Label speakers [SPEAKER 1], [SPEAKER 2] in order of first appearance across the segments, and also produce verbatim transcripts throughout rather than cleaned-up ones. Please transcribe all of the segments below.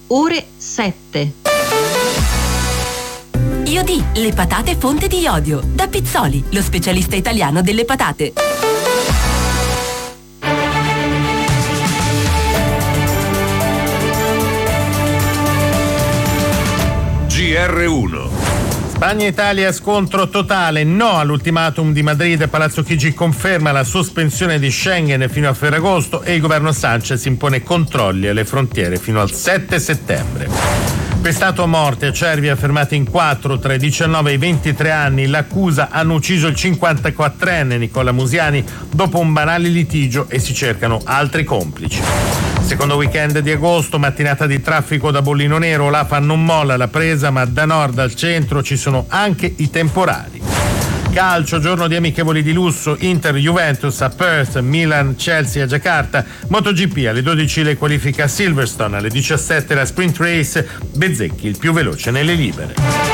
[SPEAKER 1] ore sette.
[SPEAKER 2] Iodi, le patate fonte di iodio. Da Pizzoli, lo specialista italiano delle patate.
[SPEAKER 3] G R uno.
[SPEAKER 4] Spagna e Italia, scontro totale, no all'ultimatum di Madrid. Palazzo Chigi conferma la sospensione di Schengen fino a Ferragosto e il governo Sanchez impone controlli alle frontiere fino al sette settembre. Pestato a morte a Cervia, fermati in quattro tra i diciannove e i ventitré anni. L'accusa: hanno ucciso il cinquantaquattrenne Nicola Musiani dopo un banale litigio e si cercano altri complici. Secondo weekend di agosto, mattinata di traffico da bollino nero. L'A F A non molla la presa, ma da nord al centro ci sono anche i temporali. Calcio, giorno di amichevoli di lusso, Inter Juventus a Perth, Milan Chelsea a Giacarta, MotoGP alle dodici le qualifiche a Silverstone, alle diciassette la sprint race, Bezzecchi il più veloce nelle libere.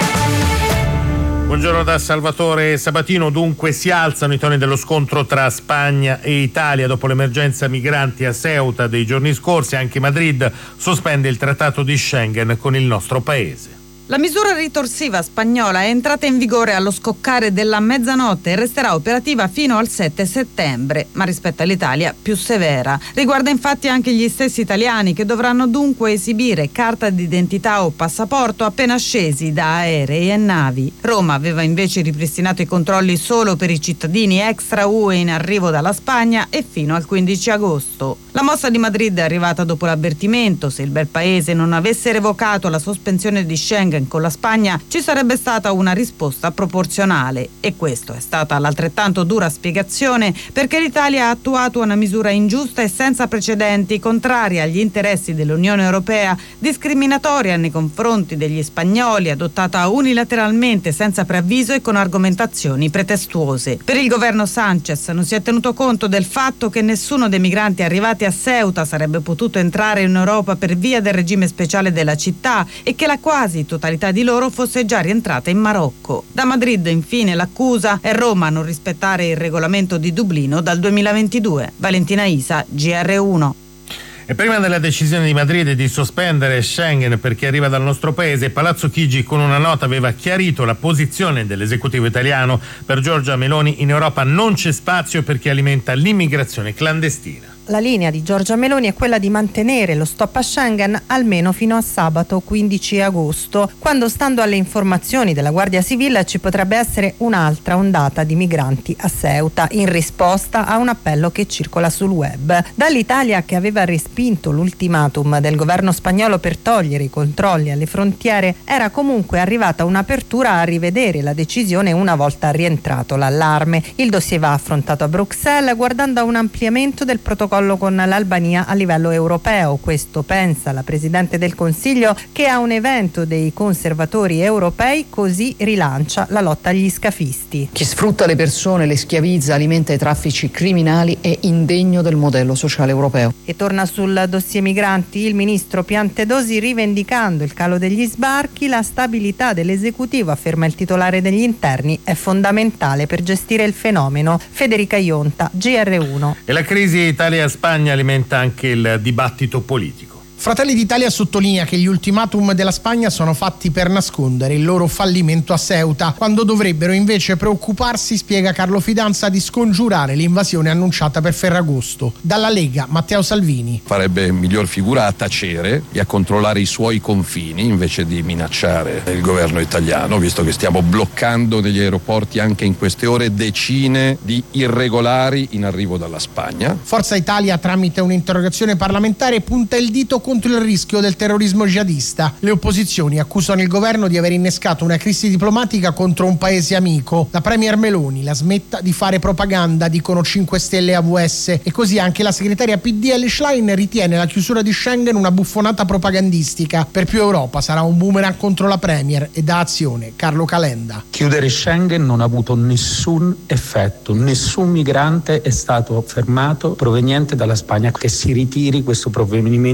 [SPEAKER 4] Buongiorno da Salvatore Sabatino. Dunque si alzano i toni dello scontro tra Spagna e Italia dopo l'emergenza migranti a Ceuta dei giorni scorsi. Anche Madrid sospende il trattato di Schengen con il nostro paese.
[SPEAKER 5] La misura ritorsiva spagnola è entrata in vigore allo scoccare della mezzanotte e resterà operativa fino al sette settembre, ma rispetto all'Italia più severa. Riguarda infatti anche gli stessi italiani, che dovranno dunque esibire carta d'identità o passaporto appena scesi da aerei e navi. Roma aveva invece ripristinato i controlli solo per i cittadini extra U E in arrivo dalla Spagna e fino al quindici agosto. La mossa di Madrid è arrivata dopo l'avvertimento: se il bel paese non avesse revocato la sospensione di Schengen con la Spagna ci sarebbe stata una risposta proporzionale, e questo è stata l'altrettanto dura spiegazione perché l'Italia ha attuato una misura ingiusta e senza precedenti, contraria agli interessi dell'Unione Europea, discriminatoria nei confronti degli spagnoli, adottata unilateralmente senza preavviso e con argomentazioni pretestuose. Per il governo Sanchez non si è tenuto conto del fatto che nessuno dei migranti arrivati a Ceuta sarebbe potuto entrare in Europa per via del regime speciale della città e che la quasi totalità di loro fosse già rientrata in Marocco. Da Madrid infine l'accusa è Roma a non rispettare il regolamento di Dublino dal duemilaventidue. Valentina Isa, G R uno.
[SPEAKER 4] E prima della decisione di Madrid di sospendere Schengen per chi arriva dal nostro paese, Palazzo Chigi con una nota aveva chiarito la posizione dell'esecutivo italiano. Per Giorgia Meloni in Europa non c'è spazio per chi alimenta l'immigrazione clandestina.
[SPEAKER 6] La linea di Giorgia Meloni è quella di mantenere lo stop a Schengen almeno fino a sabato quindici agosto, quando, stando alle informazioni della Guardia Civile, ci potrebbe essere un'altra ondata di migranti a Ceuta, in risposta a un appello che circola sul web. Dall'Italia, che aveva respinto l'ultimatum del governo spagnolo per togliere i controlli alle frontiere, era comunque arrivata un'apertura a rivedere la decisione una volta rientrato l'allarme. Il dossier va affrontato a Bruxelles guardando a un ampliamento del protocollo con l'Albania a livello europeo. Questo pensa la Presidente del Consiglio, che a un evento dei conservatori europei così rilancia la lotta agli scafisti.
[SPEAKER 7] Chi sfrutta le persone, le schiavizza, alimenta i traffici criminali è indegno del modello sociale europeo.
[SPEAKER 6] E torna sul dossier migranti il ministro Piantedosi, rivendicando il calo degli sbarchi. La stabilità dell'esecutivo, afferma il titolare degli interni, è fondamentale per gestire il fenomeno. Federica Ionta, G R uno.
[SPEAKER 4] E la crisi Italia-Spagna alimenta anche il dibattito politico.
[SPEAKER 8] Fratelli d'Italia sottolinea che gli ultimatum della Spagna sono fatti per nascondere il loro fallimento a Ceuta, quando dovrebbero invece preoccuparsi, spiega Carlo Fidanza, di scongiurare l'invasione annunciata per Ferragosto. Dalla Lega, Matteo Salvini.
[SPEAKER 9] Farebbe miglior figura a tacere e a controllare i suoi confini invece di minacciare il governo italiano, visto che stiamo bloccando negli aeroporti anche in queste ore decine di irregolari in arrivo dalla Spagna.
[SPEAKER 8] Forza Italia, tramite un'interrogazione parlamentare, punta il dito contro il rischio del terrorismo jihadista. Le opposizioni accusano il governo di aver innescato una crisi diplomatica contro un paese amico. La premier Meloni la smetta di fare propaganda, dicono cinque Stelle e A V S, e così anche la segretaria P D L Schlein ritiene la chiusura di Schengen una buffonata propagandistica. Per più Europa sarà un boomerang contro la premier e da Azione Carlo Calenda.
[SPEAKER 10] Chiudere Schengen non ha avuto nessun effetto, nessun migrante è stato fermato proveniente dalla Spagna. Che si ritiri questo provvedimento ridicolo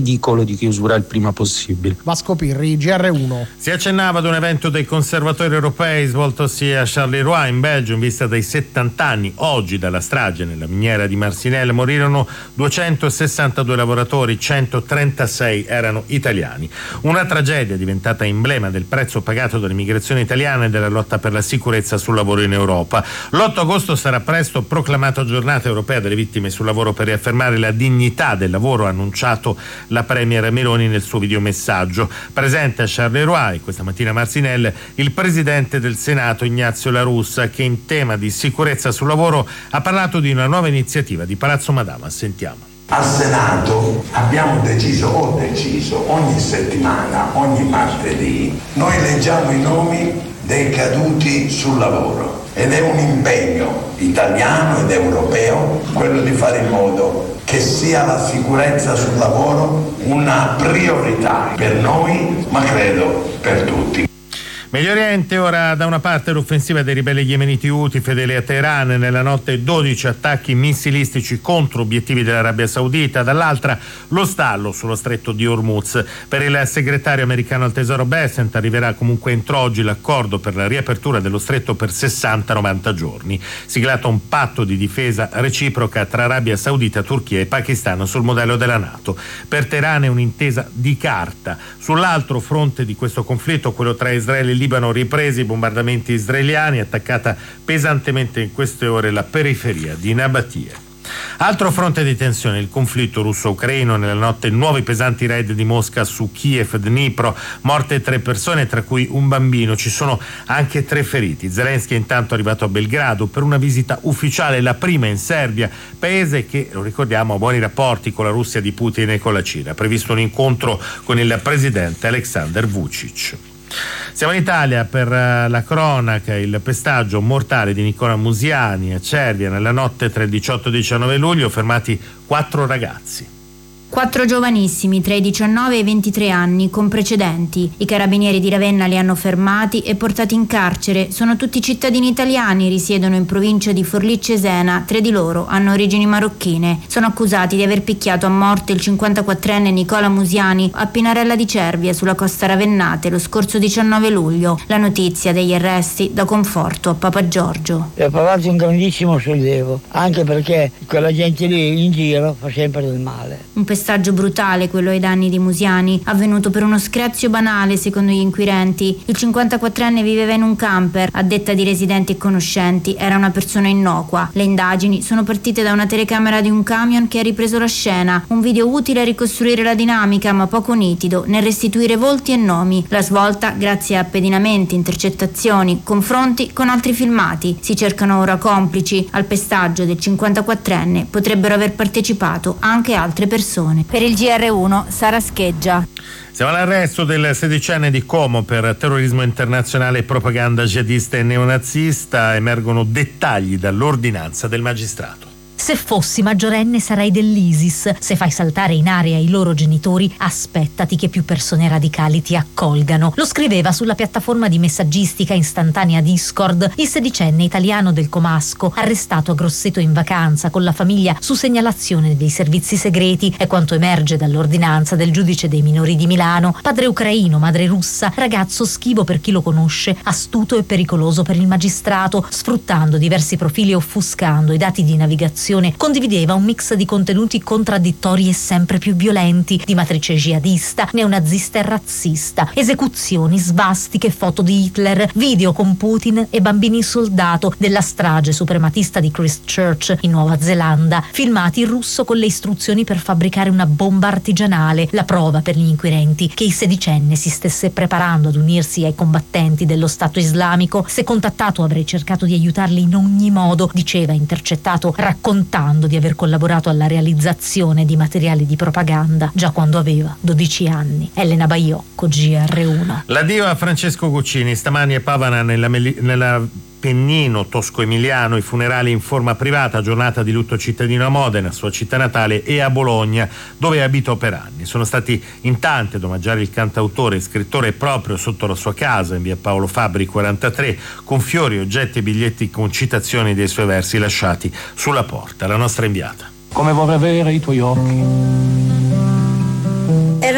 [SPEAKER 10] edicolo di chiusura il prima possibile.
[SPEAKER 8] Vasco Pirri, G R uno.
[SPEAKER 4] Si accennava ad un evento dei conservatori europei svoltosi a Charleroi in Belgio in vista dei settanta anni oggi dalla strage nella miniera di Marcinelle. Morirono duecentosessantadue lavoratori, centotrentasei erano italiani. Una tragedia diventata emblema del prezzo pagato dall'immigrazione italiana e della lotta per la sicurezza sul lavoro in Europa. L'otto agosto sarà presto proclamata giornata europea delle vittime sul lavoro per riaffermare la dignità del lavoro, ha annunciato la premier Meloni nel suo videomessaggio. Presente a Charleroi questa mattina a Marcinelle il presidente del Senato Ignazio La Russa, che in tema di sicurezza sul lavoro ha parlato di una nuova iniziativa di Palazzo Madama. Sentiamo.
[SPEAKER 1] Al Senato abbiamo deciso, ho deciso, ogni settimana, ogni martedì, noi leggiamo i nomi dei caduti sul lavoro ed è un impegno italiano ed europeo quello di fare in modo che sia la sicurezza sul lavoro una priorità per noi, ma credo per tutti.
[SPEAKER 4] Medio Oriente, ora da una parte l'offensiva dei ribelli yemeniti Houthi fedeli a Teheran, nella notte dodici attacchi missilistici contro obiettivi dell'Arabia Saudita, dall'altra lo stallo sullo stretto di Hormuz. Per il segretario americano al Tesoro Bessent arriverà comunque entro oggi l'accordo per la riapertura dello stretto per sessanta novanta giorni, siglato un patto di difesa reciproca tra Arabia Saudita, Turchia e Pakistan sul modello della NATO. Per Teheran è un'intesa di carta. Sull'altro fronte di questo conflitto, quello tra Israele e Libano, ripresi i bombardamenti israeliani, attaccata pesantemente in queste ore la periferia di Nabatia. Altro fronte di tensione, il conflitto russo-ucraino. Nella notte nuovi pesanti raid di Mosca su Kiev, Dnipro, morte tre persone tra cui un bambino, ci sono anche tre feriti. Zelensky è intanto arrivato a Belgrado per una visita ufficiale, la prima in Serbia, paese che, lo ricordiamo, ha buoni rapporti con la Russia di Putin e con la Cina. Ha previsto un incontro con il presidente Aleksandar Vučić. Siamo in Italia per la cronaca. Il pestaggio mortale di Nicola Musiani a Cervia nella notte tra il diciotto e il diciannove luglio, fermati quattro ragazzi.
[SPEAKER 11] Quattro giovanissimi tra i diciannove e i ventitré anni con precedenti. I carabinieri di Ravenna li hanno fermati e portati in carcere. Sono tutti cittadini italiani, risiedono in provincia di Forlì-Cesena. Tre di loro hanno origini marocchine. Sono accusati di aver picchiato a morte il cinquantaquattrenne Nicola Musiani a Pinarella di Cervia, sulla costa ravennate, lo scorso diciannove luglio. La notizia degli arresti dà conforto a Papa Giorgio.
[SPEAKER 12] È provato un grandissimo sollievo, anche perché quella gente lì in giro fa sempre del male.
[SPEAKER 11] Un pestaggio brutale quello ai danni di Musiani, avvenuto per uno screzio banale secondo gli inquirenti. Il cinquantaquattrenne viveva in un camper, a detta di residenti e conoscenti era una persona innocua. Le indagini sono partite da una telecamera di un camion che ha ripreso la scena, un video utile a ricostruire la dinamica ma poco nitido nel restituire volti e nomi. La svolta grazie a pedinamenti, intercettazioni, confronti con altri filmati. Si cercano ora complici. Al pestaggio del cinquantaquattrenne potrebbero aver partecipato anche altre persone.
[SPEAKER 13] Per il G R uno, Sara Scheggia.
[SPEAKER 4] Siamo all'arresto del sedicenne di Como per terrorismo internazionale e propaganda jihadista e neonazista. Emergono dettagli dall'ordinanza del magistrato.
[SPEAKER 14] Se fossi maggiorenne sarei dell'ISIS. Se fai saltare in aria i loro genitori, aspettati che più persone radicali ti accolgano. Lo scriveva sulla piattaforma di messaggistica istantanea Discord il sedicenne italiano del Comasco, arrestato a Grosseto in vacanza con la famiglia su segnalazione dei servizi segreti. È quanto emerge dall'ordinanza del giudice dei minori di Milano. Padre ucraino, madre russa, ragazzo schivo per chi lo conosce, astuto e pericoloso per il magistrato, sfruttando diversi profili e offuscando i dati di navigazione. Condivideva un mix di contenuti contraddittori e sempre più violenti, di matrice jihadista, neonazista e razzista, esecuzioni, svastiche, foto di Hitler, video con Putin e bambini soldato della strage suprematista di Christchurch in Nuova Zelanda, filmati in russo con le istruzioni per fabbricare una bomba artigianale, la prova per gli inquirenti che il sedicenne si stesse preparando ad unirsi ai combattenti dello Stato Islamico. Se contattato avrei cercato di aiutarli in ogni modo, diceva intercettato, raccontando di aver collaborato alla realizzazione di materiali di propaganda già quando aveva dodici anni. Elena Baiocco, G R uno.
[SPEAKER 4] L'addio a Francesco Guccini. Stamani a Pavana, nella, nella Pennino tosco-emiliano, i funerali in forma privata, giornata di lutto cittadino a Modena, sua città natale, e a Bologna, dove abitò per anni. Sono stati in tanti ad omaggiare il cantautore e scrittore proprio sotto la sua casa in via Paolo Fabbri quarantatré, con fiori, oggetti e biglietti con citazioni dei suoi versi lasciati sulla porta. La nostra inviata.
[SPEAKER 10] Come vorrei avere i tuoi occhi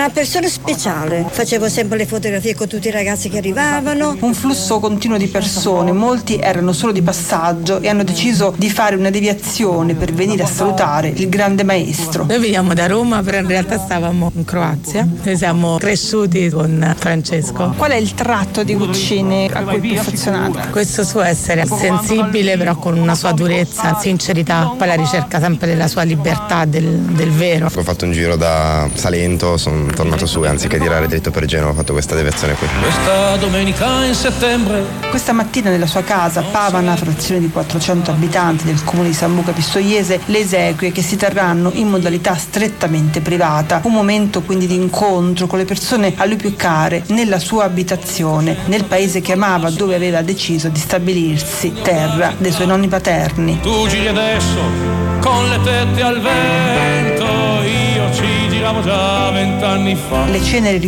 [SPEAKER 15] Era una persona speciale, facevo sempre le fotografie con tutti i ragazzi che arrivavano.
[SPEAKER 16] Un flusso continuo di persone, molti erano solo di passaggio e hanno deciso di fare una deviazione per venire a salutare il grande maestro.
[SPEAKER 17] Noi veniamo da Roma, però in realtà stavamo in Croazia. Noi siamo cresciuti con Francesco.
[SPEAKER 16] Qual è il tratto di Guccini a cui più affezionata?
[SPEAKER 17] Questo suo essere sensibile, però con una sua durezza, sincerità, poi la ricerca sempre della sua libertà, del, del vero.
[SPEAKER 18] Ho fatto un giro da Salento, sono tornato su e anziché tirare dritto per Genova ho fatto questa deviazione qui.
[SPEAKER 19] Questa domenica in settembre.
[SPEAKER 16] Questa mattina nella sua casa, Pavana, frazione di quattrocento abitanti del comune di Sambuca Pistoiese, le esequie che si terranno in modalità strettamente privata. Un momento quindi di incontro con le persone a lui più care, nella sua abitazione, nel paese che amava, dove aveva deciso di stabilirsi, terra dei suoi nonni paterni.
[SPEAKER 19] Tu giri adesso con le tette al vento, io ci giravo già vent'anni fa.
[SPEAKER 16] Le ceneri